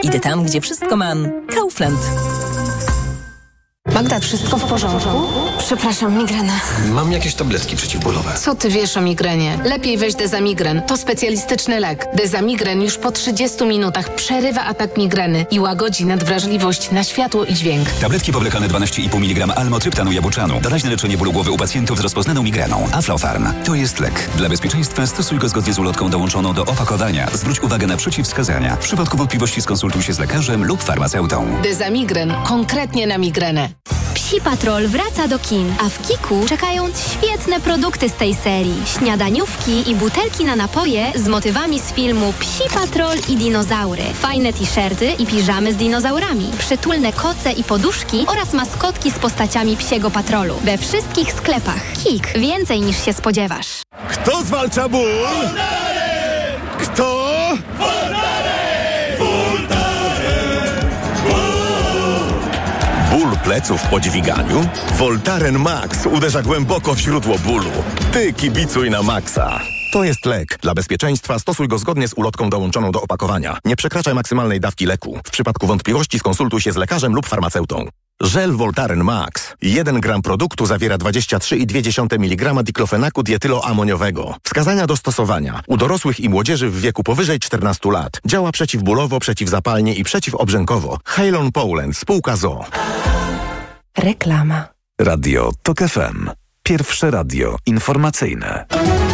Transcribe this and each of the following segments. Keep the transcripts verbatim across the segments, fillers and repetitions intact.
Idę tam, gdzie wszystko mam. Kaufland. Magda, wszystko w porządku? Przepraszam, migrena. Mam jakieś tabletki przeciwbólowe. Co ty wiesz o migrenie? Lepiej weź Dezamigren. To specjalistyczny lek. Dezamigren już po trzydziestu minutach przerywa atak migreny i łagodzi nadwrażliwość na światło i dźwięk. Tabletki powlekane dwanaście i pół miligrama almotryptanu jabłczanu. Doraźne leczenie bólu głowy u pacjentów z rozpoznaną migreną. Aflofarm. To jest lek. Dla bezpieczeństwa stosuj go zgodnie z ulotką dołączoną do opakowania. Zwróć uwagę na przeciwwskazania. W przypadku wątpliwości skonsultuj się z lekarzem lub farmaceutą. Dezamigren. Konkretnie na migrenę. Psi Patrol wraca do kin, a w Kiku czekają świetne produkty z tej serii. Śniadaniówki i butelki na napoje z motywami z filmu Psi Patrol i dinozaury. Fajne t-shirty i piżamy z dinozaurami. Przytulne koce i poduszki oraz maskotki z postaciami Psiego Patrolu. We wszystkich sklepach. Kik. Więcej niż się spodziewasz. Kto zwalcza ból? Kto? Ból pleców po dźwiganiu? Voltaren Max uderza głęboko w źródło bólu. Ty kibicuj na maksa. To jest lek. Dla bezpieczeństwa stosuj go zgodnie z ulotką dołączoną do opakowania. Nie przekraczaj maksymalnej dawki leku. W przypadku wątpliwości skonsultuj się z lekarzem lub farmaceutą. Żel Voltaren Max. jeden gram produktu zawiera dwadzieścia trzy i dwie dziesiąte miligrama diklofenaku dietyloamoniowego. Wskazania do stosowania. U dorosłych i młodzieży w wieku powyżej czternastu lat. Działa przeciwbólowo, przeciwzapalnie i przeciwobrzękowo. Halon Poland. Spółka z o o. Reklama. Radio TOK F M. Pierwsze radio informacyjne.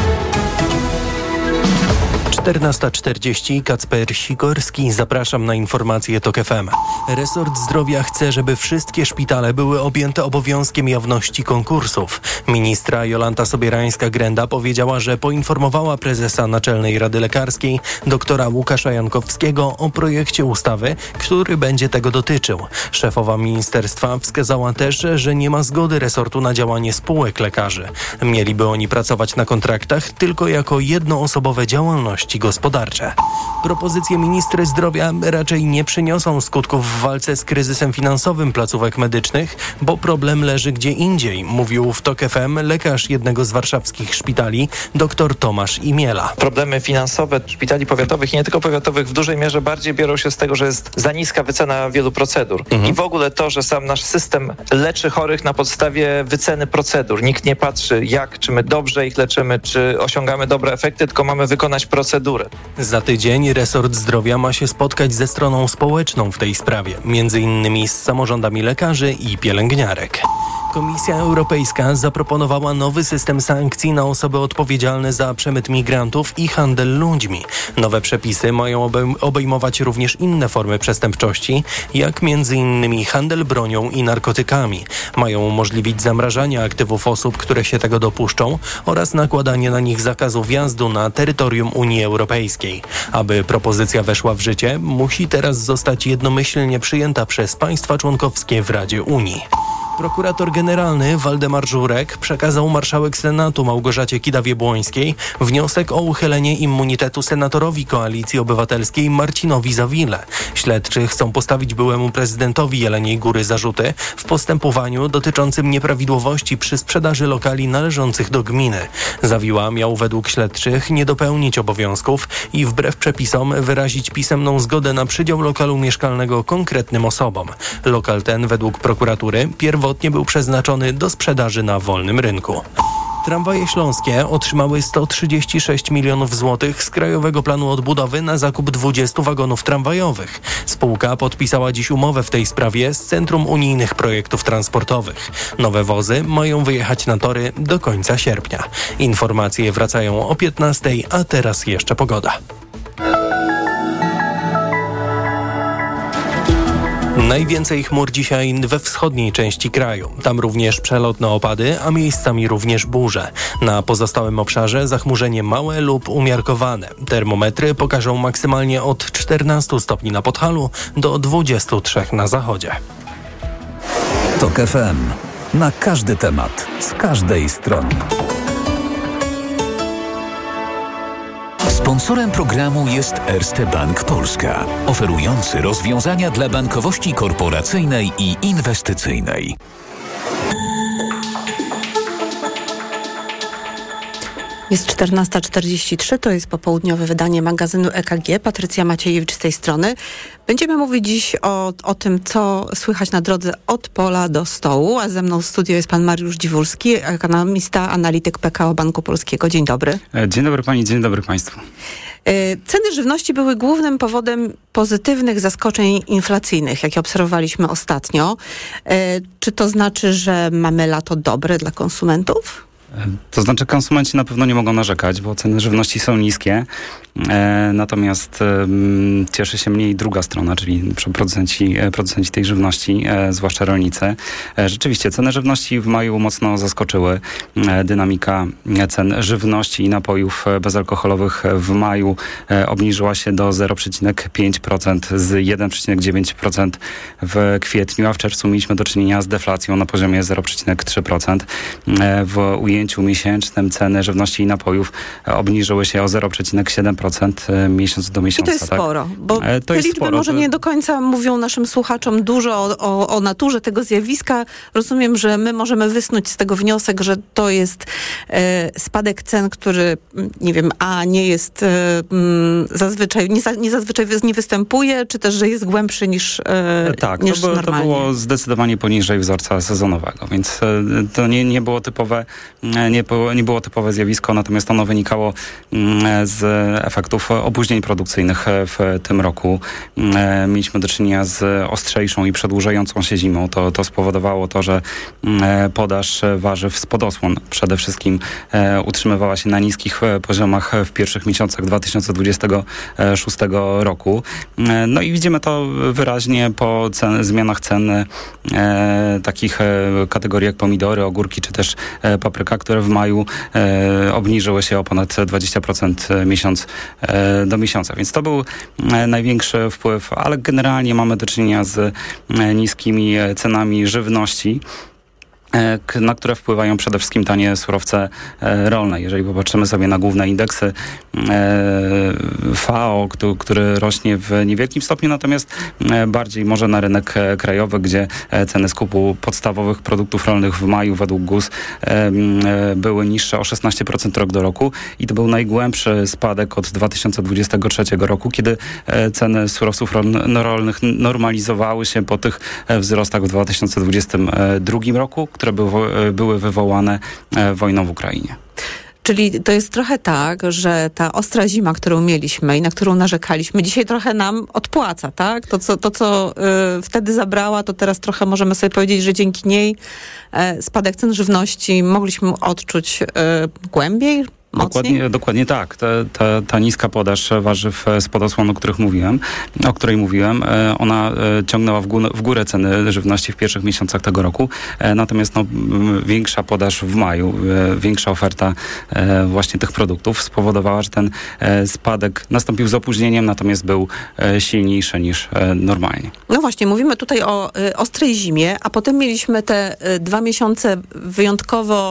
czternasta czterdzieści, Kacper Sikorski, zapraszam na informacje TOK F M. Resort Zdrowia chce, żeby wszystkie szpitale były objęte obowiązkiem jawności konkursów. Ministra Jolanta Sobierańska-Grenda powiedziała, że poinformowała prezesa Naczelnej Rady Lekarskiej, doktora Łukasza Jankowskiego, o projekcie ustawy, który będzie tego dotyczył. Szefowa ministerstwa wskazała też, że nie ma zgody resortu na działanie spółek lekarzy. Mieliby oni pracować na kontraktach tylko jako jednoosobowe działalności gospodarcze. Propozycje ministry zdrowia raczej nie przyniosą skutków w walce z kryzysem finansowym placówek medycznych, bo problem leży gdzie indziej, mówił w TOK F M lekarz jednego z warszawskich szpitali, dr Tomasz Imiela. Problemy finansowe szpitali powiatowych i nie tylko powiatowych w dużej mierze bardziej biorą się z tego, że jest za niska wycena wielu procedur. Mhm. I w ogóle to, że sam nasz system leczy chorych na podstawie wyceny procedur. Nikt nie patrzy, jak, czy my dobrze ich leczymy, czy osiągamy dobre efekty, tylko mamy wykonać procedurę. Za tydzień resort zdrowia ma się spotkać ze stroną społeczną w tej sprawie, między innymi z samorządami lekarzy i pielęgniarek. Komisja Europejska zaproponowała nowy system sankcji na osoby odpowiedzialne za przemyt migrantów i handel ludźmi. Nowe przepisy mają obejmować również inne formy przestępczości, jak między innymi handel bronią i narkotykami. Mają umożliwić zamrażanie aktywów osób, które się tego dopuszczą, oraz nakładanie na nich zakazu wjazdu na terytorium Unii Europejskiej. Aby propozycja weszła w życie, musi teraz zostać jednomyślnie przyjęta przez państwa członkowskie w Radzie Unii. Prokurator generalny Waldemar Żurek przekazał marszałek Senatu Małgorzacie Kidawie-Błońskiej wniosek o uchylenie immunitetu senatorowi Koalicji Obywatelskiej Marcinowi Zawile. Śledczy chcą postawić byłemu prezydentowi Jeleniej Góry zarzuty w postępowaniu dotyczącym nieprawidłowości przy sprzedaży lokali należących do gminy. Zawiła miał według śledczych nie dopełnić obowiązków i wbrew przepisom wyrazić pisemną zgodę na przydział lokalu mieszkalnego konkretnym osobom. Lokal ten według prokuratury pierwotnie był przeznaczony do sprzedaży na wolnym rynku. Tramwaje śląskie otrzymały sto trzydzieści sześć milionów złotych z Krajowego Planu Odbudowy na zakup dwudziestu wagonów tramwajowych. Spółka podpisała dziś umowę w tej sprawie z Centrum Unijnych Projektów Transportowych. Nowe wozy mają wyjechać na tory do końca sierpnia. Informacje wracają o piętnastej, a teraz jeszcze pogoda. Najwięcej chmur dzisiaj we wschodniej części kraju. Tam również przelotne opady, a miejscami również burze. Na pozostałym obszarze zachmurzenie małe lub umiarkowane. Termometry pokażą maksymalnie od czternastu stopni na Podhalu do dwudziestu trzech na zachodzie. TOK F M. Na każdy temat, z każdej strony. Sponsorem programu jest Erste Bank Polska, oferujący rozwiązania dla bankowości korporacyjnej i inwestycyjnej. Jest czternasta czterdzieści trzy, to jest popołudniowe wydanie magazynu E K G. Patrycja Maciejewicz z tej strony. Będziemy mówić dziś o, o tym, co słychać na drodze od pola do stołu, a ze mną w studiu jest pan Mariusz Dziwulski, ekonomista, analityk P K O Banku Polskiego. Dzień dobry. Dzień dobry pani, dzień dobry państwu. Ceny żywności były głównym powodem pozytywnych zaskoczeń inflacyjnych, jakie obserwowaliśmy ostatnio. Czy to znaczy, że mamy lato dobre dla konsumentów? To znaczy konsumenci na pewno nie mogą narzekać, bo ceny żywności są niskie, e, natomiast e, cieszy się mniej druga strona, czyli producenci, producenci tej żywności, e, zwłaszcza rolnicy. E, rzeczywiście ceny żywności w maju mocno zaskoczyły. E, dynamika cen żywności i napojów bezalkoholowych w maju e, obniżyła się do zero przecinek pięć procent z jeden przecinek dziewięć procent w kwietniu, a w czerwcu mieliśmy do czynienia z deflacją na poziomie zero przecinek trzy procent. E, w ujęciu miesięcznym ceny żywności i napojów obniżyły się o zero przecinek siedem procent miesiąc do miesiąca. I to jest tak? sporo, bo e, to te jest liczby sporo, może to... nie do końca mówią naszym słuchaczom dużo o, o, o naturze tego zjawiska. Rozumiem, że my możemy wysnuć z tego wniosek, że to jest e, spadek cen, który, nie wiem, a nie jest e, m, zazwyczaj, nie, za, nie zazwyczaj nie występuje, czy też, że jest głębszy niż, e, tak, niż to, by, normalnie. to było zdecydowanie poniżej wzorca sezonowego, więc e, to nie, nie było typowe Nie było, nie było typowe zjawisko, natomiast ono wynikało z efektów opóźnień produkcyjnych w tym roku. Mieliśmy do czynienia z ostrzejszą i przedłużającą się zimą. To, to spowodowało to, że podaż warzyw spod osłon przede wszystkim utrzymywała się na niskich poziomach w pierwszych miesiącach dwa tysiące dwudziestego szóstego roku. No i widzimy to wyraźnie po cen, zmianach cen e, takich kategorii jak pomidory, ogórki czy też papryka, które w maju e, obniżyły się o ponad dwadzieścia procent miesiąc e, do miesiąca. Więc to był e, największy wpływ, ale generalnie mamy do czynienia z e, niskimi cenami żywności, na które wpływają przede wszystkim tanie surowce rolne. Jeżeli popatrzymy sobie na główne indeksy F A O, który rośnie w niewielkim stopniu, natomiast bardziej może na rynek krajowy, gdzie ceny skupu podstawowych produktów rolnych w maju według G U S były niższe o szesnaście procent rok do roku i to był najgłębszy spadek od dwa tysiące dwudziestego trzeciego roku, kiedy ceny surowców rolnych normalizowały się po tych wzrostach w dwa tysiące dwudziestym drugim roku, które były, były wywołane wojną w Ukrainie. Czyli to jest trochę tak, że ta ostra zima, którą mieliśmy i na którą narzekaliśmy, dzisiaj trochę nam odpłaca, tak? To, co, to, co y, wtedy zabrała, to teraz trochę możemy sobie powiedzieć, że dzięki niej y, spadek cen żywności mogliśmy odczuć y, głębiej. Dokładnie, dokładnie tak. Ta, ta, ta niska podaż warzyw spod osłon, o których mówiłem, o której mówiłem, ona ciągnęła w górę, w górę ceny żywności w pierwszych miesiącach tego roku. Natomiast no, większa podaż w maju, większa oferta właśnie tych produktów spowodowała, że ten spadek nastąpił z opóźnieniem, natomiast był silniejszy niż normalnie. No właśnie, mówimy tutaj o ostrej zimie, a potem mieliśmy te dwa miesiące wyjątkowo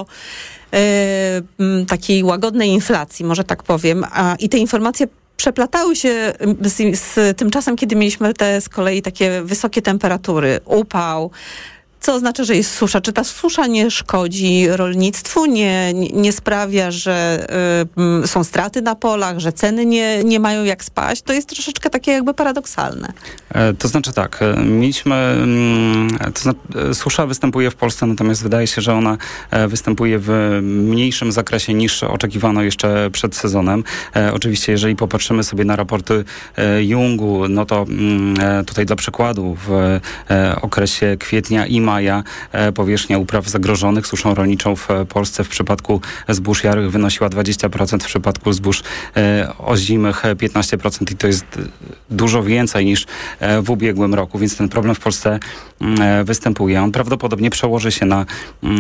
takiej łagodnej inflacji, może tak powiem, a i te informacje przeplatały się z, z tym czasem, kiedy mieliśmy te z kolei takie wysokie temperatury, upał, co oznacza, że jest susza. Czy ta susza nie szkodzi rolnictwu, nie, nie, nie sprawia, że y, są straty na polach, że ceny nie, nie mają jak spaść? To jest troszeczkę takie jakby paradoksalne. E, to znaczy tak, mieliśmy, mm, to znaczy, susza występuje w Polsce, natomiast wydaje się, że ona e, występuje w mniejszym zakresie niż oczekiwano jeszcze przed sezonem. E, oczywiście, jeżeli popatrzymy sobie na raporty e, Jungu, no to mm, tutaj dla przykładu w e, okresie kwietnia i maja powierzchnia upraw zagrożonych suszą rolniczą w Polsce w przypadku zbóż jarych wynosiła dwadzieścia procent, w przypadku zbóż ozimych piętnaście procent i to jest dużo więcej niż w ubiegłym roku, więc ten problem w Polsce występuje. On prawdopodobnie przełoży się na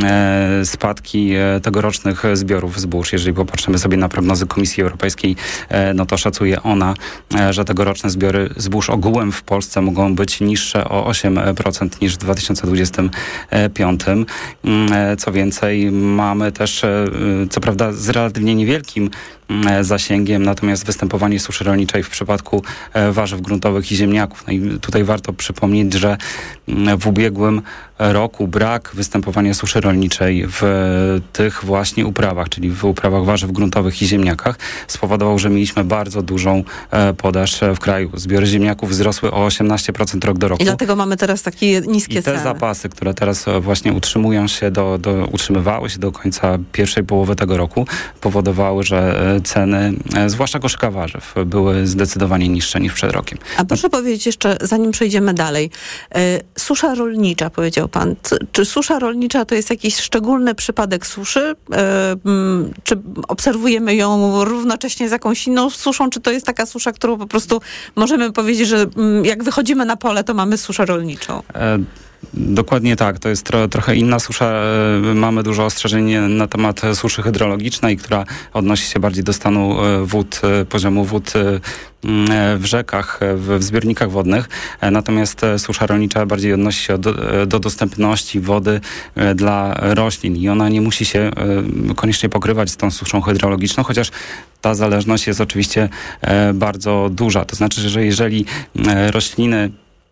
spadki tegorocznych zbiorów zbóż. Jeżeli popatrzymy sobie na prognozy Komisji Europejskiej, no to szacuje ona, że tegoroczne zbiory zbóż ogółem w Polsce mogą być niższe o osiem procent niż w dwa tysiące dwudziestym dwudziestym piątym. Co więcej, mamy też, co prawda z relatywnie niewielkim zasięgiem, natomiast występowanie suszy rolniczej w przypadku warzyw gruntowych i ziemniaków. No i tutaj warto przypomnieć, że w ubiegłym roku brak występowania suszy rolniczej w tych właśnie uprawach, czyli w uprawach warzyw gruntowych i ziemniakach, spowodował, że mieliśmy bardzo dużą podaż w kraju. Zbiory ziemniaków wzrosły o osiemnaście procent rok do roku. I dlatego mamy teraz takie niskie I te ceny. zapasy, które teraz właśnie utrzymują się do, do, utrzymywały się do końca pierwszej połowy tego roku, powodowały, że ceny, zwłaszcza koszyka warzyw, były zdecydowanie niższe niż przed rokiem. A proszę powiedzieć jeszcze, zanim przejdziemy dalej, susza rolnicza, powiedział pan. Czy susza rolnicza to jest jakiś szczególny przypadek suszy? Czy obserwujemy ją równocześnie z jakąś inną suszą? Czy to jest taka susza, którą po prostu możemy powiedzieć, że jak wychodzimy na pole, to mamy suszę rolniczą? E- Dokładnie tak. To jest tro, trochę inna susza. Mamy dużo ostrzeżeń na temat suszy hydrologicznej, która odnosi się bardziej do stanu wód, poziomu wód w rzekach, w zbiornikach wodnych. Natomiast susza rolnicza bardziej odnosi się do, do dostępności wody dla roślin i ona nie musi się koniecznie pokrywać z tą suszą hydrologiczną, chociaż ta zależność jest oczywiście bardzo duża. To znaczy, że jeżeli rośliny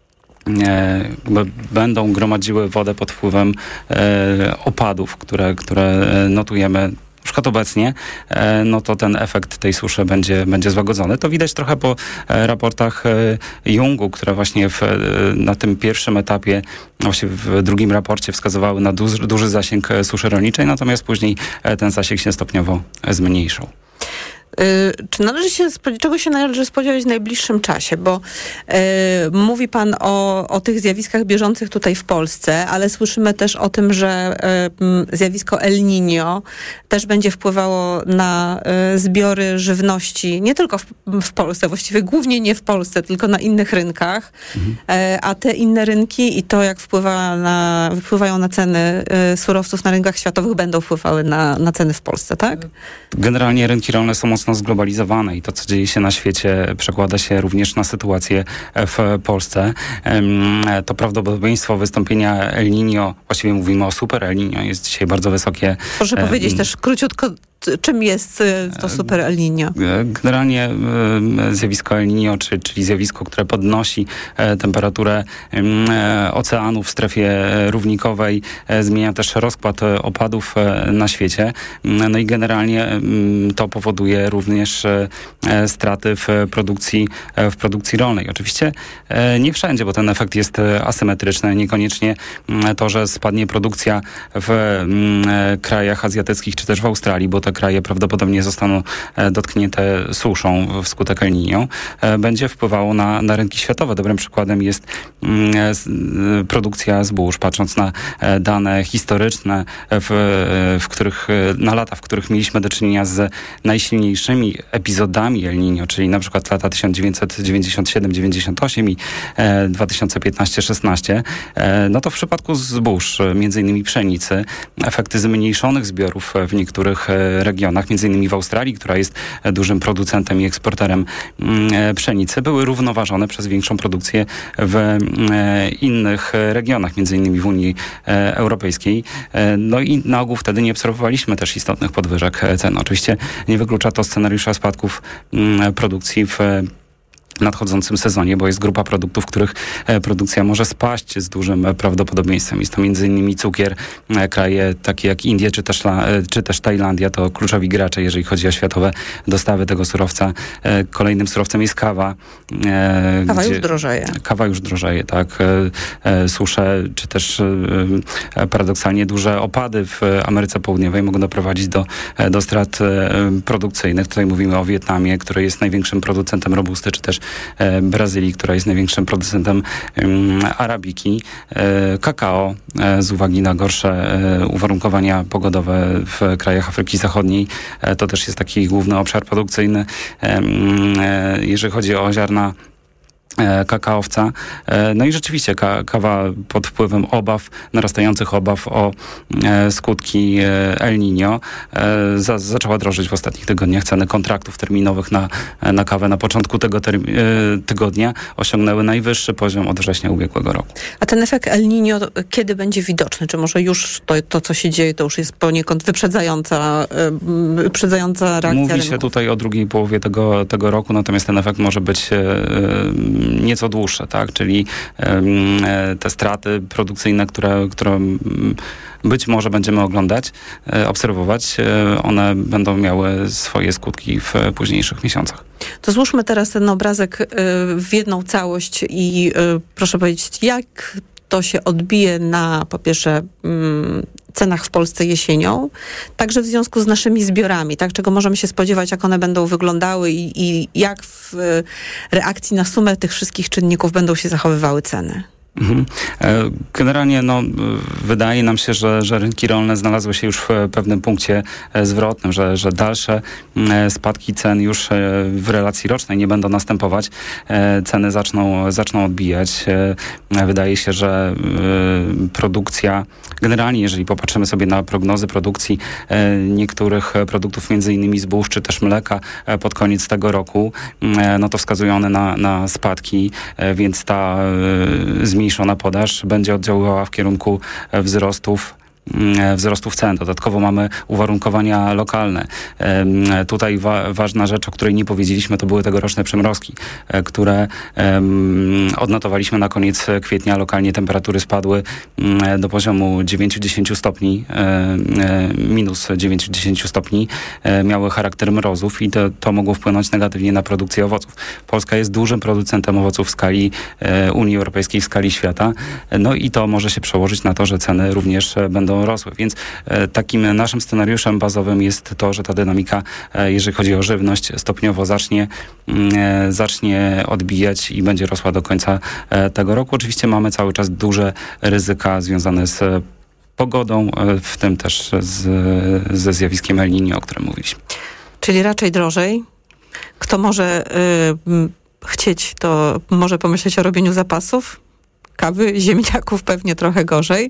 E, będą gromadziły wodę pod wpływem e, opadów, które, które notujemy na przykład obecnie, e, no to ten efekt tej suszy będzie, będzie złagodzony. To widać trochę po e, raportach e, Jungu, które właśnie w, e, na tym pierwszym etapie, właśnie w drugim raporcie wskazywały na duży, duży zasięg suszy rolniczej, natomiast później e, ten zasięg się stopniowo zmniejszył. Yy, czy należy się, czego się należy spodziewać w najbliższym czasie? Bo yy, mówi pan o, o tych zjawiskach bieżących tutaj w Polsce, ale słyszymy też o tym, że yy, zjawisko El Niño też będzie wpływało na yy, zbiory żywności, nie tylko w, w Polsce, właściwie głównie nie w Polsce, tylko na innych rynkach, mhm. yy, a te inne rynki i to, jak wpływa na, wpływają na ceny yy, surowców na rynkach światowych, będą wpływały na, na ceny w Polsce, tak? Generalnie rynki rolne są mocno zglobalizowane i to, co dzieje się na świecie, przekłada się również na sytuację w Polsce. To prawdopodobieństwo wystąpienia El Niño, właściwie mówimy o super El Niño, jest dzisiaj bardzo wysokie. Proszę powiedzieć też króciutko, czym jest to super El Niño? Generalnie zjawisko El Niño, czyli, czyli zjawisko, które podnosi temperaturę oceanu w strefie równikowej, zmienia też rozkład opadów na świecie. No i generalnie to powoduje również straty w produkcji, w produkcji rolnej. Oczywiście nie wszędzie, bo ten efekt jest asymetryczny. Niekoniecznie to, że spadnie produkcja w krajach azjatyckich czy też w Australii, bo te kraje prawdopodobnie zostaną dotknięte suszą wskutek El Niño, będzie wpływało na, na rynki światowe. Dobrym przykładem jest produkcja zbóż. Patrząc na dane historyczne, w, w których, na lata, w których mieliśmy do czynienia z najsilniejszymi epizodami El Niño, czyli na przykład lata tysiąc dziewięćset dziewięćdziesiąt siedem dziewięćdziesiąt osiem i dwa tysiące piętnaście szesnaście, no to w przypadku zbóż, między innymi pszenicy, efekty zmniejszonych zbiorów w niektórych regionach, między innymi w Australii, która jest dużym producentem i eksporterem pszenicy, były równoważone przez większą produkcję w innych regionach, między innymi w Unii Europejskiej. No i na ogół wtedy nie obserwowaliśmy też istotnych podwyżek cen. Oczywiście nie wyklucza to scenariusza spadków produkcji w nadchodzącym sezonie, bo jest grupa produktów, których produkcja może spaść z dużym prawdopodobieństwem. Jest to między innymi cukier. Kraje takie jak Indie czy też, czy też Tajlandia to kluczowi gracze, jeżeli chodzi o światowe dostawy tego surowca. Kolejnym surowcem jest kawa. Kawa już drożeje. Kawa już drożeje, tak. Susze, czy też paradoksalnie duże opady w Ameryce Południowej mogą doprowadzić do, do strat produkcyjnych. Tutaj mówimy o Wietnamie, który jest największym producentem robusty, czy też Brazylii, która jest największym producentem um, arabiki, e, kakao e, z uwagi na gorsze e, uwarunkowania pogodowe w krajach Afryki Zachodniej. E, to też jest taki główny obszar produkcyjny. E, e, jeżeli chodzi o ziarna kakaowca. No i rzeczywiście ka- kawa pod wpływem obaw, narastających obaw o e, skutki e, El Niño e, za, zaczęła drożyć w ostatnich tygodniach. Ceny kontraktów terminowych na, na kawę na początku tego termi- e, tygodnia osiągnęły najwyższy poziom od września ubiegłego roku. A ten efekt El Niño kiedy będzie widoczny? Czy może już to, to co się dzieje, to już jest poniekąd wyprzedzająca, e, wyprzedzająca reakcja Mówi rynku? się tutaj o drugiej połowie tego, tego roku, natomiast ten efekt może być e, nieco dłuższe, tak? Czyli e, te straty produkcyjne, które, które być może będziemy oglądać, e, obserwować, e, one będą miały swoje skutki w późniejszych miesiącach. To złóżmy teraz ten obrazek y, w jedną całość i y, proszę powiedzieć, jak to się odbije na, po pierwsze, mm, cenach w Polsce jesienią, także w związku z naszymi zbiorami, tak, czego możemy się spodziewać, jak one będą wyglądały i, i jak w y, reakcji na sumę tych wszystkich czynników będą się zachowywały ceny. Mhm. Generalnie no, wydaje nam się, że, że rynki rolne znalazły się już w pewnym punkcie zwrotnym, że, że dalsze spadki cen już w relacji rocznej nie będą następować. Ceny zaczną, zaczną odbijać. Wydaje się, że produkcja, generalnie jeżeli popatrzymy sobie na prognozy produkcji niektórych produktów, między innymi zbóż czy też mleka pod koniec tego roku, no to wskazują one na, na spadki, więc ta zmiana zmniejszona podaż będzie oddziaływała w kierunku wzrostów wzrostów cen. Dodatkowo mamy uwarunkowania lokalne. E, tutaj wa- ważna rzecz, o której nie powiedzieliśmy, to były tegoroczne przymrozki, e, które e, odnotowaliśmy na koniec kwietnia. Lokalnie temperatury spadły e, do poziomu dziewięć do dziesięciu stopni, e, e, minus dziewięć do dziesięciu stopni. E, miały charakter mrozów i to, to mogło wpłynąć negatywnie na produkcję owoców. Polska jest dużym producentem owoców w skali e, Unii Europejskiej, w skali świata. E, no i to może się przełożyć na to, że ceny również e, będą rosły. Więc e, takim naszym scenariuszem bazowym jest to, że ta dynamika, e, jeżeli chodzi o żywność, stopniowo zacznie, e, zacznie odbijać i będzie rosła do końca e, tego roku. Oczywiście mamy cały czas duże ryzyka związane z pogodą, e, w tym też z, ze zjawiskiem El Niño, o którym mówiliśmy. Czyli raczej drożej. Kto może y, chcieć, to może pomyśleć o robieniu zapasów. Kawy, ziemniaków pewnie trochę gorzej,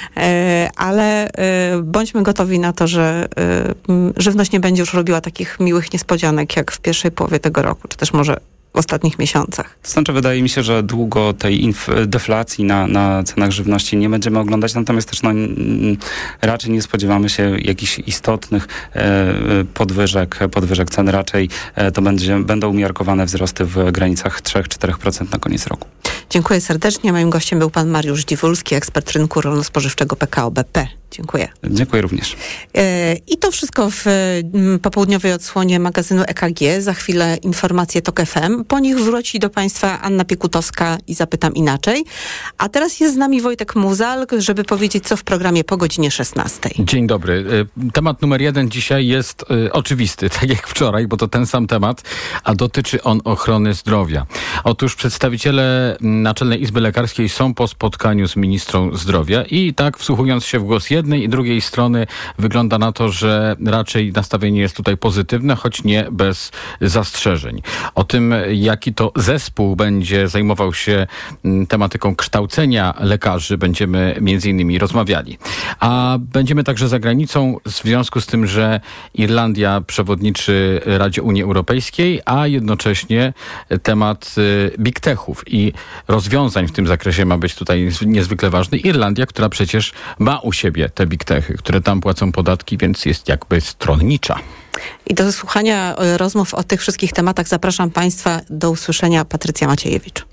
e, ale e, bądźmy gotowi na to, że e, żywność nie będzie już robiła takich miłych niespodzianek jak w pierwszej połowie tego roku, czy też może w ostatnich miesiącach. To znaczy, wydaje mi się, że długo tej inf- deflacji na, na cenach żywności nie będziemy oglądać, natomiast też no, n- raczej nie spodziewamy się jakichś istotnych e, podwyżek, podwyżek cen. Raczej e, to będzie, będą umiarkowane wzrosty w granicach trzy do czterech procent na koniec roku. Dziękuję serdecznie. Moim gościem był pan Mariusz Dziwulski, ekspert rynku rolno-spożywczego P K O B P. Dziękuję. Dziękuję również. E, I to wszystko w m, popołudniowej odsłonie magazynu E K G. Za chwilę informacje TOK F M. Po nich wróci do Państwa Anna Piekutowska i Zapytam Inaczej. A teraz jest z nami Wojtek Muzal, żeby powiedzieć, co w programie po godzinie szesnastej. Dzień dobry. Temat numer jeden dzisiaj jest y, oczywisty, tak jak wczoraj, bo to ten sam temat, a dotyczy on ochrony zdrowia. Otóż przedstawiciele Naczelnej Izby Lekarskiej są po spotkaniu z ministrą zdrowia i tak wsłuchując się w głos jednej i drugiej strony wygląda na to, że raczej nastawienie jest tutaj pozytywne, choć nie bez zastrzeżeń. O tym, jaki to zespół będzie zajmował się tematyką kształcenia lekarzy, będziemy między innymi rozmawiali. A będziemy także za granicą w związku z tym, że Irlandia przewodniczy Radzie Unii Europejskiej, a jednocześnie temat big techów i rozwiązań w tym zakresie ma być tutaj niezwykle ważny. Irlandia, która przecież ma u siebie te big techy, które tam płacą podatki, więc jest jakby stronnicza. I do słuchania rozmów o tych wszystkich tematach zapraszam Państwa. Do usłyszenia. Patrycja Maciejewicz.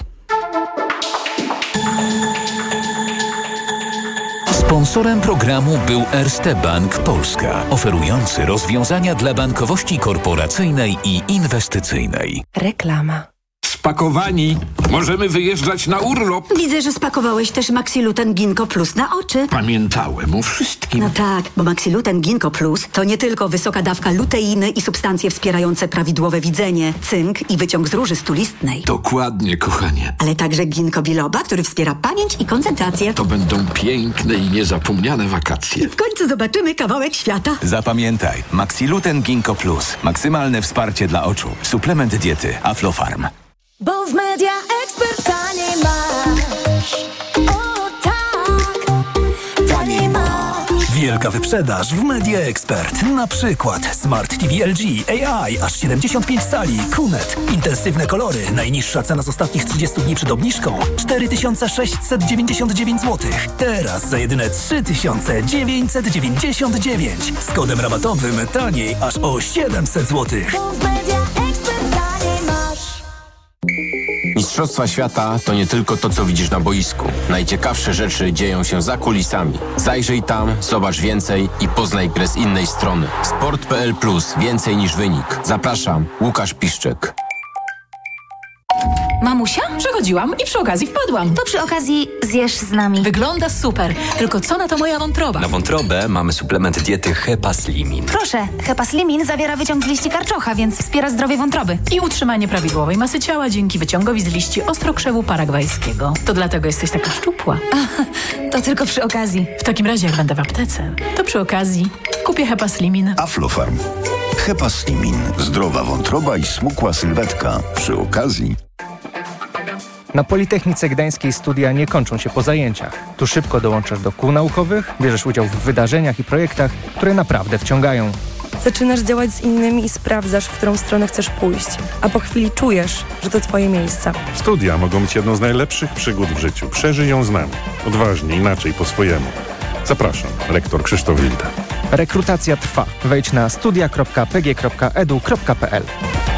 Sponsorem programu był Erste Bank Polska, oferujący rozwiązania dla bankowości korporacyjnej i inwestycyjnej. Reklama. Spakowani. Możemy wyjeżdżać na urlop. Widzę, że spakowałeś też Maxiluten Ginkgo Plus na oczy. Pamiętałem o wszystkim. No tak, bo Maxiluten Ginkgo Plus to nie tylko wysoka dawka luteiny i substancje wspierające prawidłowe widzenie, cynk i wyciąg z róży stulistnej. Dokładnie, kochanie. Ale także ginkgo biloba, który wspiera pamięć i koncentrację. To będą piękne i niezapomniane wakacje. W końcu zobaczymy kawałek świata. Zapamiętaj, Maxiluten Ginkgo Plus. Maksymalne wsparcie dla oczu. Suplement diety Aflofarm. Bo w Media Expert taniej masz. O tak, taniej masz. Wielka wyprzedaż w Media Expert. Na przykład Smart T V L G A I, aż siedemdziesiąt pięć cali, Kunet. Intensywne kolory. Najniższa cena z ostatnich trzydziestu dni przed obniżką cztery tysiące sześćset dziewięćdziesiąt dziewięć złotych. Teraz za jedyne trzy tysiące dziewięćset dziewięćdziesiąt dziewięć. Z kodem rabatowym taniej aż o siedemset złotych. Mistrzostwa świata to nie tylko to, co widzisz na boisku. Najciekawsze rzeczy dzieją się za kulisami. Zajrzyj tam, zobacz więcej i poznaj grę z innej strony. Sport kropka p l plus. Więcej niż wynik. Zapraszam, Łukasz Piszczek. Mamusia? Przechodziłam i przy okazji wpadłam. To przy okazji zjesz z nami. Wygląda super. Tylko co na to moja wątroba? Na wątrobę mamy suplement diety Hepaslimin. Proszę, Hepaslimin zawiera wyciąg z liści karczocha, więc wspiera zdrowie wątroby. I utrzymanie prawidłowej masy ciała dzięki wyciągowi z liści ostrokrzewu paragwajskiego. To dlatego jesteś taka szczupła. A, to tylko przy okazji. W takim razie, jak będę w aptece, to przy okazji kupię Hepaslimin. Aflofarm. Hepaslimin. Zdrowa wątroba i smukła sylwetka. Przy okazji. Na Politechnice Gdańskiej studia nie kończą się po zajęciach. Tu szybko dołączasz do kół naukowych, bierzesz udział w wydarzeniach i projektach, które naprawdę wciągają. Zaczynasz działać z innymi i sprawdzasz, w którą stronę chcesz pójść. A po chwili czujesz, że to twoje miejsce. Studia mogą być jedną z najlepszych przygód w życiu. Przeżyj ją z nami. Odważnie, inaczej, po swojemu. Zapraszam, rektor Krzysztof Wilda. Rekrutacja trwa. Wejdź na studia kropka p g kropka e d u kropka p l.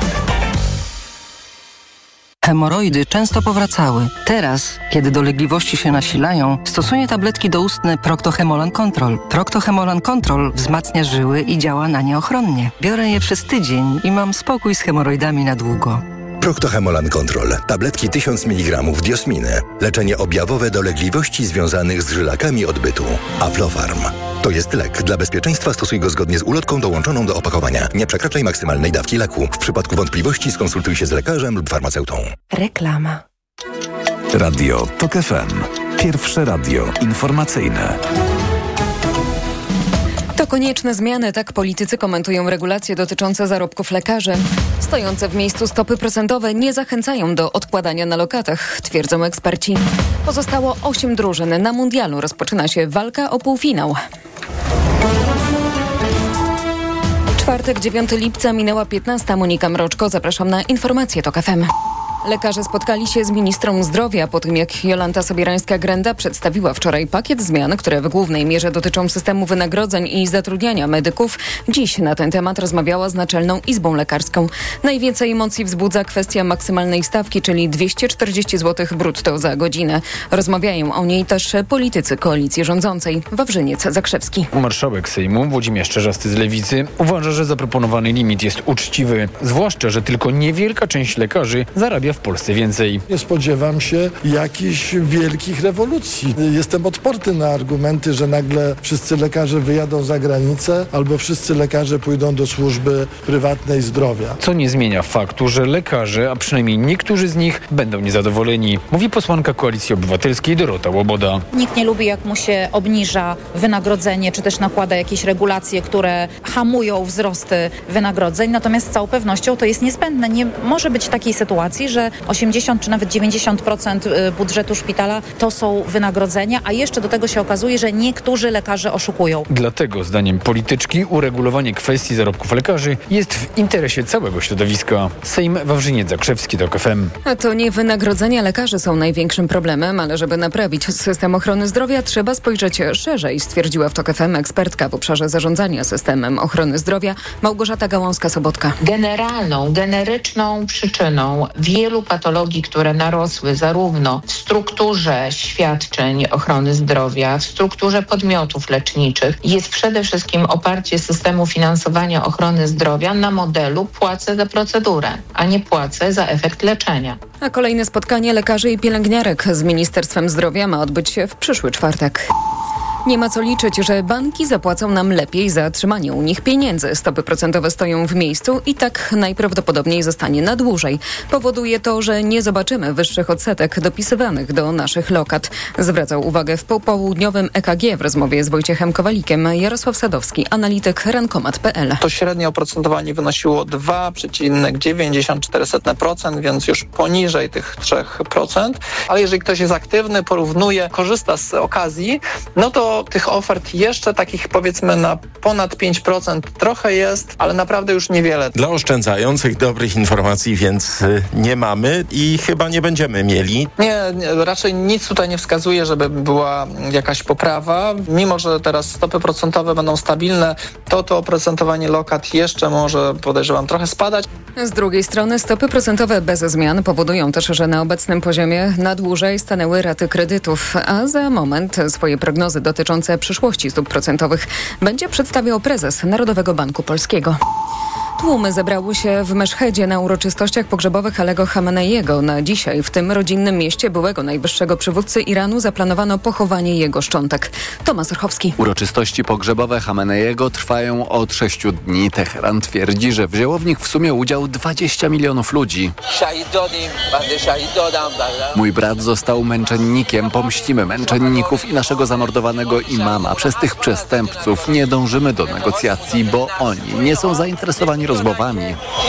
Hemoroidy często powracały. Teraz, kiedy dolegliwości się nasilają, stosuję tabletki doustne Procto-Hemolan Control. Procto-Hemolan Control wzmacnia żyły i działa na nie ochronnie. Biorę je przez tydzień i mam spokój z hemoroidami na długo. Procto-Hemolan Control. Tabletki tysiąc miligramów diosminy. Leczenie objawowe dolegliwości związanych z żylakami odbytu. Aflofarm. To jest lek. Dla bezpieczeństwa stosuj go zgodnie z ulotką dołączoną do opakowania. Nie przekraczaj maksymalnej dawki leku. W przypadku wątpliwości skonsultuj się z lekarzem lub farmaceutą. Reklama. Radio TOK F M. Pierwsze radio informacyjne. To konieczne zmiany, tak politycy komentują regulacje dotyczące zarobków lekarzy. Stojące w miejscu stopy procentowe nie zachęcają do odkładania na lokatach, twierdzą eksperci. Pozostało osiem drużyn. Na mundialu rozpoczyna się walka o półfinał. Czwartek, dziewiątego lipca, minęła piętnasta. Monika Mroczko, zapraszam na informacje TOK F M. Lekarze spotkali się z ministrą zdrowia po tym, jak Jolanta Sobierańska-Grenda przedstawiła wczoraj pakiet zmian, które w głównej mierze dotyczą systemu wynagrodzeń i zatrudniania medyków. Dziś na ten temat rozmawiała z Naczelną Izbą Lekarską. Najwięcej emocji wzbudza kwestia maksymalnej stawki, czyli dwieście czterdzieści złotych brutto za godzinę. Rozmawiają o niej też politycy koalicji rządzącej. Wawrzyniec Zakrzewski. Marszałek Sejmu Włodzimierz Czarzasty z Lewicy uważa, że zaproponowany limit jest uczciwy. Zwłaszcza, że tylko niewielka część lekarzy zarabia w Polsce więcej. Nie spodziewam się jakichś wielkich rewolucji. Jestem odporny na argumenty, że nagle wszyscy lekarze wyjadą za granicę albo wszyscy lekarze pójdą do służby prywatnej zdrowia. Co nie zmienia faktu, że lekarze, a przynajmniej niektórzy z nich, będą niezadowoleni, mówi posłanka Koalicji Obywatelskiej Dorota Łoboda. Nikt nie lubi, jak mu się obniża wynagrodzenie, czy też nakłada jakieś regulacje, które hamują wzrosty wynagrodzeń. Natomiast z całą pewnością to jest niezbędne. Nie może być takiej sytuacji, że osiemdziesiąt czy nawet dziewięćdziesiąt procent budżetu szpitala to są wynagrodzenia, a jeszcze do tego się okazuje, że niektórzy lekarze oszukują. Dlatego, zdaniem polityczki, uregulowanie kwestii zarobków lekarzy jest w interesie całego środowiska. Sejm, Wawrzyniec Zakrzewski, TOK F M. A to nie wynagrodzenia lekarzy są największym problemem, ale żeby naprawić system ochrony zdrowia, trzeba spojrzeć szerzej, stwierdziła w TOK F M ekspertka w obszarze zarządzania systemem ochrony zdrowia Małgorzata Gałązka-Sobotka. Generalną, generyczną przyczyną wielu patologii, które narosły zarówno w strukturze świadczeń ochrony zdrowia, w strukturze podmiotów leczniczych, jest przede wszystkim oparcie systemu finansowania ochrony zdrowia na modelu płacę za procedurę, a nie płacę za efekt leczenia. A kolejne spotkanie lekarzy i pielęgniarek z Ministerstwem Zdrowia ma odbyć się w przyszły czwartek. Nie ma co liczyć, że banki zapłacą nam lepiej za trzymanie u nich pieniędzy. Stopy procentowe stoją w miejscu i tak najprawdopodobniej zostanie na dłużej. Powoduje to, że nie zobaczymy wyższych odsetek dopisywanych do naszych lokat. Zwracał uwagę w popołudniowym E K G w rozmowie z Wojciechem Kowalikiem Jarosław Sadowski, analityk rankomat kropka p l. To średnie oprocentowanie wynosiło dwa przecinek dziewięćdziesiąt cztery procent, więc już poniżej tych trzy procent. Ale jeżeli ktoś jest aktywny, porównuje, korzysta z okazji, no to tych ofert jeszcze takich powiedzmy na ponad pięć procent trochę jest, ale naprawdę już niewiele. Dla oszczędzających dobrych informacji więc nie mamy i chyba nie będziemy mieli. Nie, nie, raczej nic tutaj nie wskazuje, żeby była jakaś poprawa. Mimo że teraz stopy procentowe będą stabilne, to to oprocentowanie lokat jeszcze może, podejrzewam, trochę spadać. Z drugiej strony stopy procentowe bez zmian powodują też, że na obecnym poziomie na dłużej stanęły raty kredytów, a za moment swoje prognozy dotyczące przyszłości stóp procentowych będzie przedstawiał prezes Narodowego Banku Polskiego. Tłumy zebrały się w Meszhedzie na uroczystościach pogrzebowych Alego Chameneiego. Na dzisiaj w tym rodzinnym mieście byłego najwyższego przywódcy Iranu zaplanowano pochowanie jego szczątek. Tomasz Orchowski. Uroczystości pogrzebowe Chameneiego trwają od sześciu dni. Teheran twierdzi, że wzięło w nich w sumie udział dwadzieścia milionów ludzi. Mój brat został męczennikiem. Pomścimy męczenników i naszego zamordowanego imama. Przez tych przestępców nie dążymy do negocjacji, bo oni nie są zainteresowani rozmowami.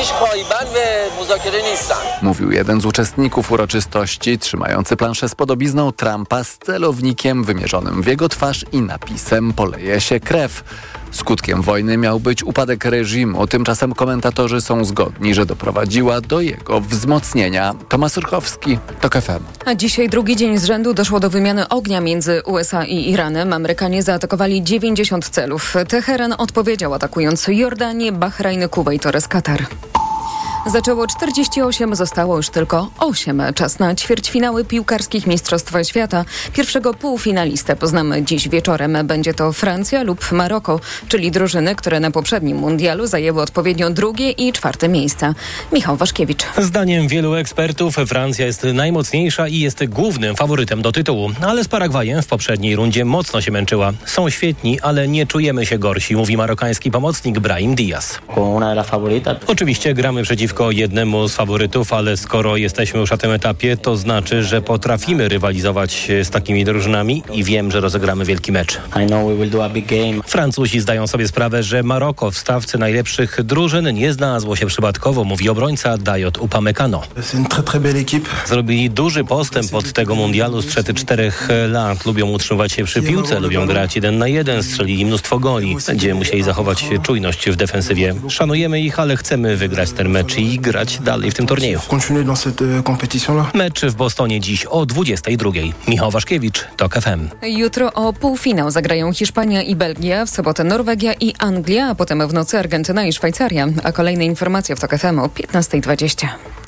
Mówił jeden z uczestników uroczystości, trzymający planszę z podobizną Trumpa z celownikiem wymierzonym w jego twarz i napisem „Poleje się krew”. Skutkiem wojny miał być upadek reżimu. Tymczasem komentatorzy są zgodni, że doprowadziła do jego wzmocnienia. Tomasz Urchowski, TOK F M. A dzisiaj drugi dzień z rzędu doszło do wymiany ognia między U S A i Iranem. Amerykanie zaatakowali dziewięćdziesiąt celów. Teheran odpowiedział, atakując Jordanię, Bahrajn, Kuwejt oraz Katar. Zaczęło czterdzieści osiem, zostało już tylko osiem. Czas na ćwierćfinały piłkarskich Mistrzostw Świata. Pierwszego półfinalistę poznamy dziś wieczorem. Będzie to Francja lub Maroko, czyli drużyny, które na poprzednim mundialu zajęły odpowiednio drugie i czwarte miejsca. Michał Waszkiewicz. Zdaniem wielu ekspertów Francja jest najmocniejsza i jest głównym faworytem do tytułu. Ale z Paragwajem w poprzedniej rundzie mocno się męczyła. Są świetni, ale nie czujemy się gorsi, mówi marokański pomocnik Brahim Diaz. Oczywiście gramy przeciw jednemu z faworytów, ale skoro jesteśmy już na tym etapie, to znaczy, że potrafimy rywalizować z takimi drużynami i wiem, że rozegramy wielki mecz. Francuzi zdają sobie sprawę, że Maroko w stawce najlepszych drużyn nie znalazło się przypadkowo, mówi obrońca Dayot Upamecano. Zrobili duży postęp od tego mundialu sprzed czterech lat. Lubią utrzymywać się przy piłce, lubią grać jeden na jeden, strzelili mnóstwo goli. Będziemy musieli zachować czujność w defensywie. Szanujemy ich, ale chcemy wygrać ten mecz i grać dalej w tym turnieju. Mecz w Bostonie dziś o dwudziestej drugiej. Michał Waszkiewicz, TOK F M. Jutro o półfinał zagrają Hiszpania i Belgia, w sobotę Norwegia i Anglia, a potem w nocy Argentyna i Szwajcaria. A kolejne informacje w TOK F M o piętnastej dwadzieścia.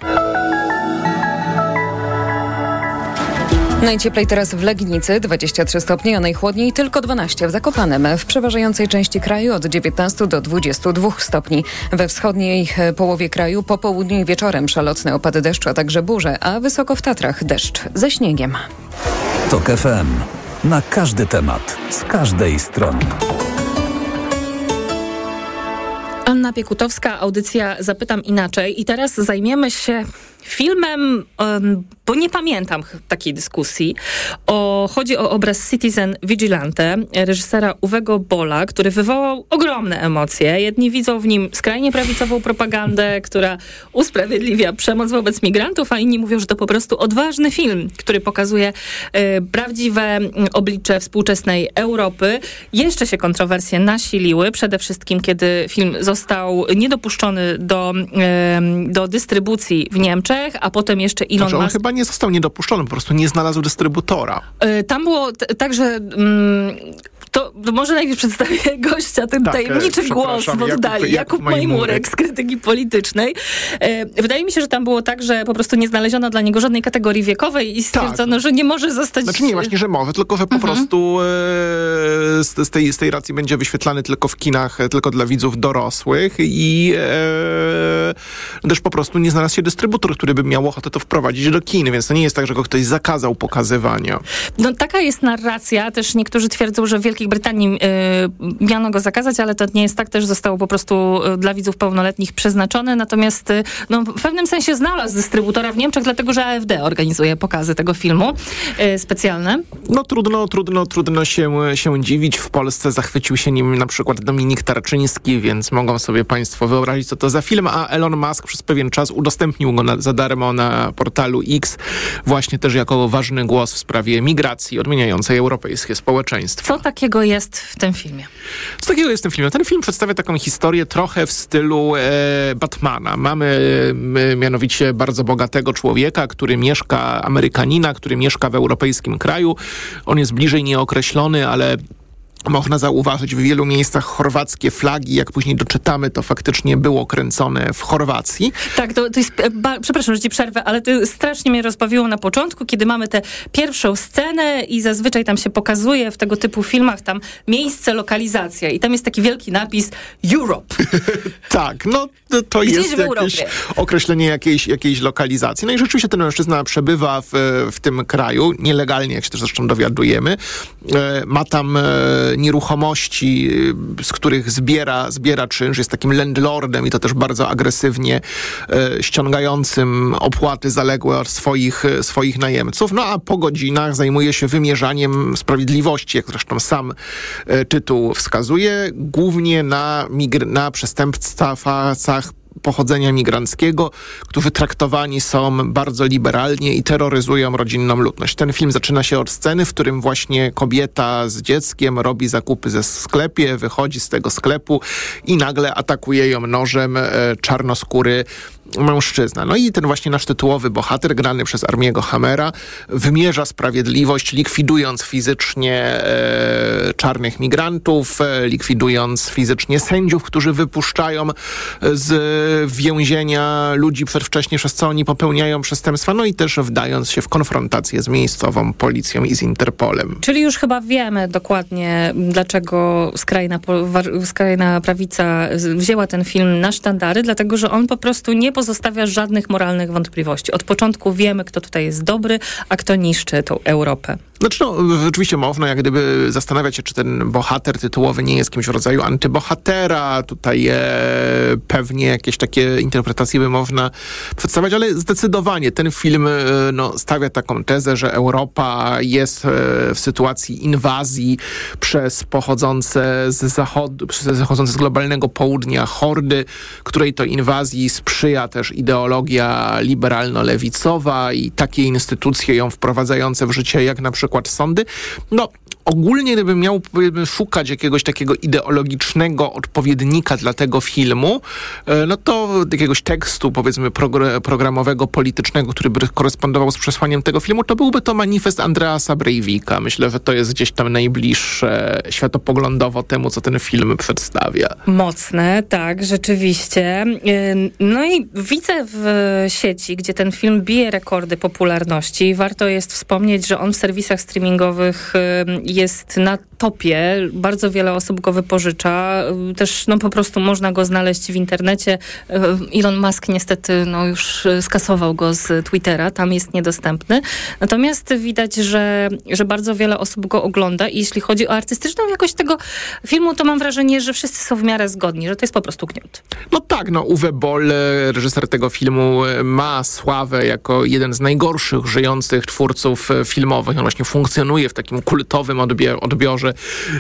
Najcieplej teraz w Legnicy, dwadzieścia trzy stopnie, a najchłodniej tylko dwanaście w Zakopanem. W przeważającej części kraju od dziewiętnastu do dwudziestu dwóch stopni. We wschodniej połowie kraju po południu i wieczorem przelotne opady deszczu, a także burze, a wysoko w Tatrach deszcz ze śniegiem. TOK F M. Na każdy temat, z każdej strony. Anna Piekutowska, audycja Zapytam Inaczej. I teraz zajmiemy się filmem, um, bo nie pamiętam takiej dyskusji. O, chodzi o obraz Citizen Vigilante reżysera Uwego Bolla, który wywołał ogromne emocje. Jedni widzą w nim skrajnie prawicową propagandę, która usprawiedliwia przemoc wobec migrantów, a inni mówią, że to po prostu odważny film, który pokazuje e, prawdziwe oblicze współczesnej Europy. Jeszcze się kontrowersje nasiliły, przede wszystkim kiedy film został niedopuszczony do, e, do dystrybucji w Niemczech, a potem jeszcze Elon znaczy, on Musk... chyba nie został niedopuszczony, po prostu nie znalazł dystrybutora. Tam było t- tak, że... Mm, To, to może najpierw przedstawię gościa, ten tak, tajemniczy głos w oddali. Jakub, Jakub Majmurek z Krytyki Politycznej. E, wydaje mi się, że tam było tak, że po prostu nie znaleziono dla niego żadnej kategorii wiekowej i stwierdzono, tak. że nie może zostać... Znaczy nie, właśnie, że może, tylko że po mhm. prostu e, z, z, tej, z tej racji będzie wyświetlany tylko w kinach, tylko dla widzów dorosłych i e, też po prostu nie znalazł się dystrybutor, który by miał ochotę to wprowadzić do kin, więc to nie jest tak, że go ktoś zakazał pokazywania. No taka jest narracja. Też niektórzy twierdzą, że w Wielkiej Brytanii y, miano go zakazać, ale to nie jest tak. Też zostało po prostu y, dla widzów pełnoletnich przeznaczone. Natomiast y, no, w pewnym sensie znalazł dystrybutora w Niemczech, dlatego że A F D organizuje pokazy tego filmu y, specjalne. No trudno, trudno, trudno się, się dziwić. W Polsce zachwycił się nim na przykład Dominik Tarczyński, więc mogą sobie państwo wyobrazić, co to za film, a Elon Musk przez pewien czas udostępnił go na, za darmo na portalu X, właśnie też jako ważny głos w sprawie migracji odmieniającej europejskie społeczeństwo. Co takiego jest w tym filmie? Co takiego jest w tym filmie? Ten film przedstawia taką historię trochę w stylu e, Batmana. Mamy e, mianowicie bardzo bogatego człowieka, który mieszka, Amerykanina, który mieszka w europejskim kraju. On jest bliżej nieokreślony, ale można zauważyć w wielu miejscach chorwackie flagi. Jak później doczytamy, to faktycznie było kręcone w Chorwacji. Tak, to, to jest, ba, przepraszam, że ci przerwę, ale to strasznie mnie rozbawiło na początku, kiedy mamy tę pierwszą scenę i zazwyczaj tam się pokazuje w tego typu filmach tam miejsce, lokalizacja i tam jest taki wielki napis Europe. Tak, no to, to jest jakieś określenie jakiejś, jakiejś lokalizacji. No i rzeczywiście ten mężczyzna przebywa w, w tym kraju, nielegalnie, jak się też zresztą dowiadujemy. Ma tam nieruchomości, z których zbiera, zbiera czynsz, jest takim landlordem i to też bardzo agresywnie e, ściągającym opłaty zaległe od swoich, swoich najemców. No a po godzinach zajmuje się wymierzaniem sprawiedliwości, jak zresztą sam e, tytuł wskazuje, głównie na, migr- na przestępstwach pochodzenia migranckiego, którzy traktowani są bardzo liberalnie i terroryzują rodzinną ludność. Ten film zaczyna się od sceny, w którym właśnie kobieta z dzieckiem robi zakupy ze sklepie, wychodzi z tego sklepu i nagle atakuje ją nożem e, czarnoskóry mężczyzna. No i ten właśnie nasz tytułowy bohater, grany przez Armiego Hammera, wymierza sprawiedliwość, likwidując fizycznie e, czarnych migrantów, e, likwidując fizycznie sędziów, którzy wypuszczają z więzienia ludzi przedwcześnie, przez co oni popełniają przestępstwa, no i też wdając się w konfrontację z miejscową policją i z Interpolem. Czyli już chyba wiemy dokładnie, dlaczego skrajna, skrajna prawica wzięła ten film na sztandary, dlatego, że on po prostu nie pozostawia żadnych moralnych wątpliwości. Od początku wiemy, kto tutaj jest dobry, a kto niszczy tą Europę. Znaczy, no, rzeczywiście można jak gdyby zastanawiać się, czy ten bohater tytułowy nie jest kimś w rodzaju antybohatera. Tutaj e, pewnie jakieś takie interpretacje by można przedstawiać, ale zdecydowanie ten film e, no, stawia taką tezę, że Europa jest e, w sytuacji inwazji przez pochodzące z zachodu, przez zachodzące z globalnego południa hordy, której to inwazji sprzyja też ideologia liberalno-lewicowa i takie instytucje ją wprowadzające w życie, jak na przykład sądy. No, ogólnie gdybym miał szukać jakiegoś takiego ideologicznego odpowiednika dla tego filmu, no to jakiegoś tekstu, powiedzmy, progr- programowego, politycznego, który by korespondował z przesłaniem tego filmu, to byłby to manifest Andreasa Breivika. Myślę, że to jest gdzieś tam najbliższe światopoglądowo temu, co ten film przedstawia. Mocne, tak, rzeczywiście. No i widzę w sieci, gdzie ten film bije rekordy popularności. Warto jest wspomnieć, że on w serwisach streamingowych jest na topie. Bardzo wiele osób go wypożycza. Też no, po prostu można go znaleźć w internecie. Elon Musk niestety no, już skasował go z Twittera. Tam jest niedostępny. Natomiast widać, że, że bardzo wiele osób go ogląda i jeśli chodzi o artystyczną jakość tego filmu, to mam wrażenie, że wszyscy są w miarę zgodni, że to jest po prostu gniot. No tak, no Uwe Boll, reżyser tego filmu, ma sławę jako jeden z najgorszych żyjących twórców filmowych. On właśnie funkcjonuje w takim kultowym odbior- odbiorze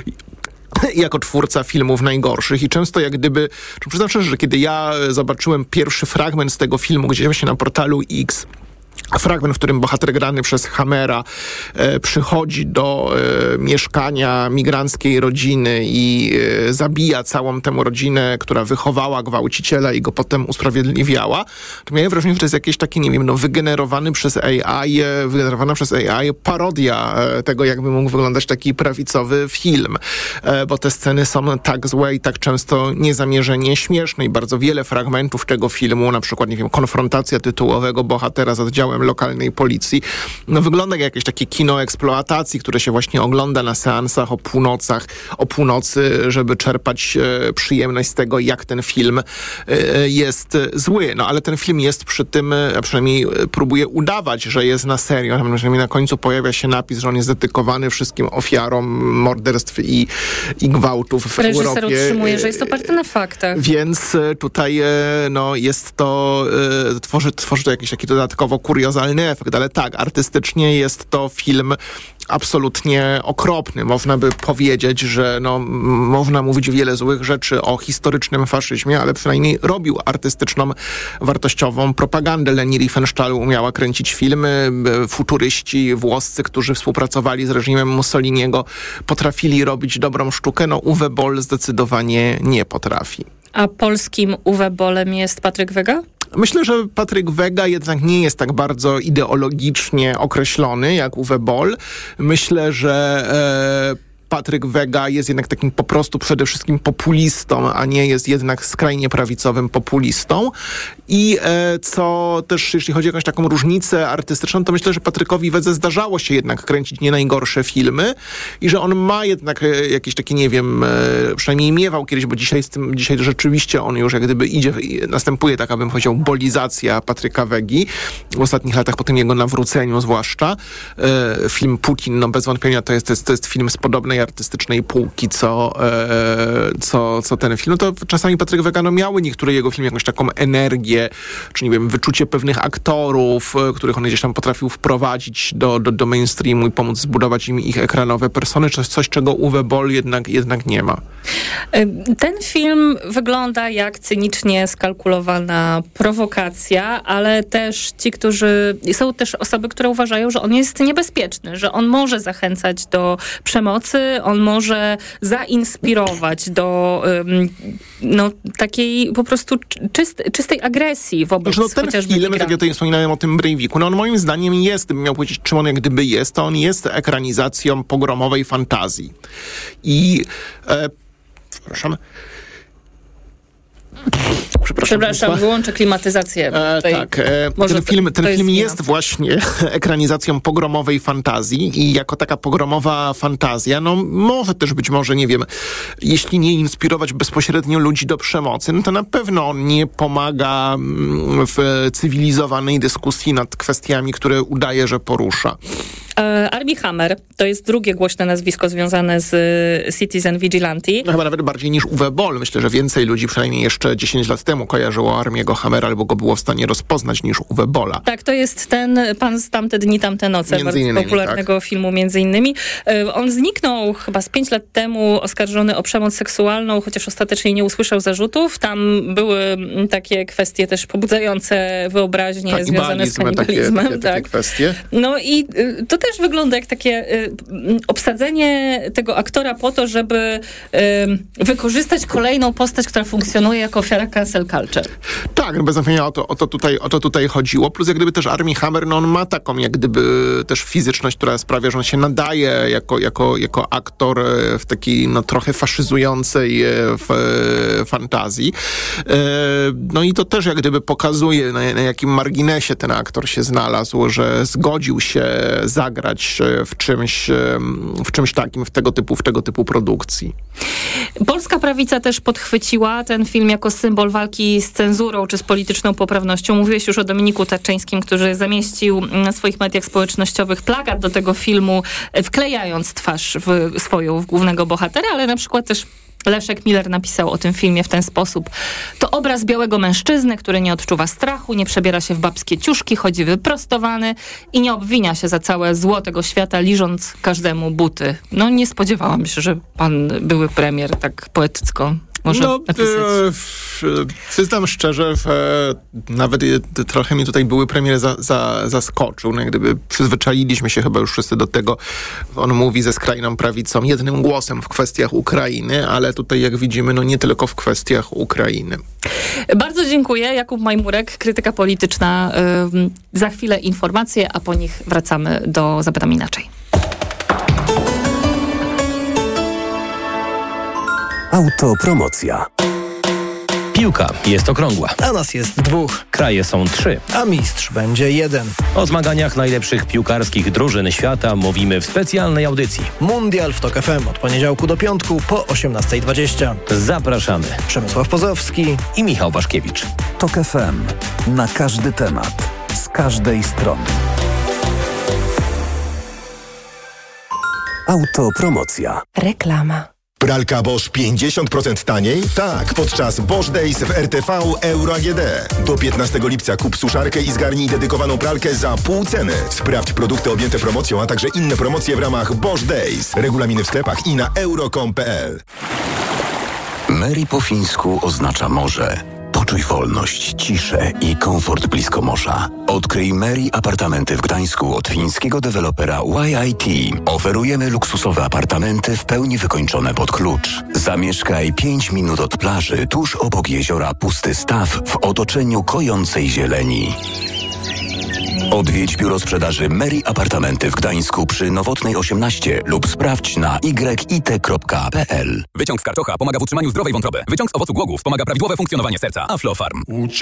jako twórca filmów najgorszych i często jak gdyby, przyznam szczerze, że kiedy ja zobaczyłem pierwszy fragment z tego filmu, gdzie właśnie na portalu X fragment, w którym bohater grany przez Hammera e, przychodzi do e, mieszkania migranckiej rodziny i e, zabija całą tę rodzinę, która wychowała gwałciciela i go potem usprawiedliwiała, to miałem wrażenie, że to jest jakieś takie, nie wiem, no, wygenerowany przez A I, e, wygenerowana przez A I parodia e, tego, jakby mógł wyglądać taki prawicowy film. E, bo te sceny są tak złe i tak często niezamierzenie śmieszne i bardzo wiele fragmentów tego filmu, na przykład, nie wiem, konfrontacja tytułowego bohatera z oddziałem lokalnej policji, no wygląda jak jakieś takie kino eksploatacji, które się właśnie ogląda na seansach o północach, o północy, żeby czerpać e, przyjemność z tego, jak ten film e, jest zły. No ale ten film jest przy tym, a przynajmniej próbuje udawać, że jest na serio. Przynajmniej na końcu pojawia się napis, że on jest dedykowany wszystkim ofiarom morderstw i, i gwałtów w Reżyser Europie. Reżyser utrzymuje, że jest oparte na faktach. Więc tutaj no, jest to, tworzy, tworzy to jakiś taki dodatkowo kuriozalny efekt, ale tak, artystycznie jest to film absolutnie okropny. Można by powiedzieć, że no, można mówić wiele złych rzeczy o historycznym faszyzmie, ale przynajmniej robił artystyczną, wartościową propagandę. Leni Riefenstahl umiała kręcić filmy. Futuryści włoscy, którzy współpracowali z reżimem Mussoliniego, potrafili robić dobrą sztukę. No, Uwe Boll zdecydowanie nie potrafi. A polskim Uwe Bollem jest Patryk Wega? Myślę, że Patryk Wega jednak nie jest tak bardzo ideologicznie określony jak Uwe Boll. Myślę, że e, Patryk Wega jest jednak takim po prostu przede wszystkim populistą, a nie jest jednak skrajnie prawicowym populistą. I e, co też, jeśli chodzi o jakąś taką różnicę artystyczną, to myślę, że Patrykowi Wedze zdarzało się jednak kręcić nie najgorsze filmy i że on ma jednak e, jakieś takie, nie wiem, e, przynajmniej miewał kiedyś, bo dzisiaj, z tym, dzisiaj rzeczywiście on już jak gdyby idzie, następuje taka, bym powiedział, bolizacja Patryka Wegi w ostatnich latach, po tym jego nawróceniu zwłaszcza. E, film Putin, no bez wątpienia to jest, to jest, to jest film z podobnej artystycznej półki, co, e, co, co ten film. No to czasami Patryk Wega no, miały niektóre jego filmy jakąś taką energię, czy nie wiem, wyczucie pewnych aktorów, e, których on gdzieś tam potrafił wprowadzić do, do, do mainstreamu i pomóc zbudować im ich ekranowe persony, coś, coś czego Uwe Boll jednak, jednak nie ma. Ten film wygląda jak cynicznie skalkulowana prowokacja, ale też ci, którzy... Są też osoby, które uważają, że on jest niebezpieczny, że on może zachęcać do przemocy, on może zainspirować do um, no, takiej po prostu czyst, czystej agresji wobec no, ten chociażby film, tak jak tutaj wspominałem o tym Breiviku, no on moim zdaniem jest, bym miał powiedzieć, czym on jak gdyby jest, to on jest ekranizacją pogromowej fantazji. I e, przepraszam. Przepraszam, Przepraszam wyłączę klimatyzację. E, tak, e, ten film, ten film jest, jest właśnie ekranizacją pogromowej fantazji i jako taka pogromowa fantazja, no może też być może, nie wiem, jeśli nie inspirować bezpośrednio ludzi do przemocy, no to na pewno on nie pomaga w cywilizowanej dyskusji nad kwestiami, które udaje, że porusza. Armie Hammer to jest drugie głośne nazwisko związane z Citizen Vigilante. No chyba nawet bardziej niż Uwe Boll. Myślę, że więcej ludzi przynajmniej jeszcze dziesięć lat temu kojarzyło Armiego Hammera albo go było w stanie rozpoznać niż Uwe Bolla. Tak, to jest ten pan z Tamte dni, tamte noce, między bardzo innymi, popularnego tak. filmu między innymi. On zniknął chyba z pięć lat temu oskarżony o przemoc seksualną, chociaż ostatecznie nie usłyszał zarzutów. Tam były takie kwestie też pobudzające wyobraźnię tak, związane z kanibalizmem. Takie, takie, takie tak. kwestie. No i to też wygląda jak takie y, obsadzenie tego aktora po to, żeby y, wykorzystać kolejną postać, która funkcjonuje jako ofiara cancel culture. Tak, bez wątpienia o to, o to, tutaj, o to tutaj chodziło. Plus jak gdyby też Armie Hammer, no on ma taką jak gdyby też fizyczność, która sprawia, że on się nadaje jako, jako, jako aktor w takiej no trochę faszyzującej w, fantazji. No i to też jak gdyby pokazuje, na, na jakim marginesie ten aktor się znalazł, że zgodził się zagrać w czymś, w czymś takim, w tego typu, w tego typu produkcji. Polska prawica też podchwyciła ten film jako symbol walki z cenzurą czy z polityczną poprawnością. Mówiłeś już o Dominiku Tarczyńskim, który zamieścił na swoich mediach społecznościowych plakat do tego filmu, wklejając twarz w swoją w głównego bohatera, ale na przykład też Leszek Miller napisał o tym filmie w ten sposób. To obraz białego mężczyzny, który nie odczuwa strachu, nie przebiera się w babskie ciuszki, chodzi wyprostowany i nie obwinia się za całe zło tego świata, liżąc każdemu buty. No nie spodziewałam się, że pan były premier tak poetycko może no, napisać? E, przyznam szczerze, że nawet trochę mi tutaj były premier za, za, zaskoczył. No, jak gdyby przyzwyczailiśmy się chyba już wszyscy do tego, on mówi ze skrajną prawicą jednym głosem w kwestiach Ukrainy, ale tutaj jak widzimy, no nie tylko w kwestiach Ukrainy. Bardzo dziękuję. Jakub Majmurek, krytyka polityczna. Yy, za chwilę informacje, a po nich wracamy do Zapytam Inaczej. Autopromocja. Piłka jest okrągła. A nas jest dwóch. Kraje są trzy. A mistrz będzie jeden. O zmaganiach najlepszych piłkarskich drużyn świata mówimy w specjalnej audycji. Mundial w Tok F M od poniedziałku do piątku po osiemnasta dwadzieścia. Zapraszamy. Przemysław Pozowski i Michał Waszkiewicz. Tok F M. Na każdy temat. Z każdej strony. Autopromocja. Reklama. Pralka Bosch pięćdziesiąt procent taniej? Tak, podczas Bosch Days w R T V Euro A G D. Do piętnastego lipca kup suszarkę i zgarnij dedykowaną pralkę za pół ceny. Sprawdź produkty objęte promocją, a także inne promocje w ramach Bosch Days. Regulaminy w sklepach i na euro kropka com kropka p l. Mary po fińsku oznacza morze. Poczuj wolność, ciszę i komfort blisko morza. Odkryj Mary Apartamenty w Gdańsku od fińskiego dewelopera Y I T. Oferujemy luksusowe apartamenty w pełni wykończone pod klucz. Zamieszkaj pięć minut od plaży, tuż obok jeziora Pusty Staw w otoczeniu kojącej zieleni. Odwiedź biuro sprzedaży Mary Apartamenty w Gdańsku przy Nowotnej osiemnaście lub sprawdź na y i t kropka p l. Wyciąg z karczocha pomaga w utrzymaniu zdrowej wątroby. Wyciąg z owocu głogów pomaga prawidłowe funkcjonowanie serca. Aflofarm.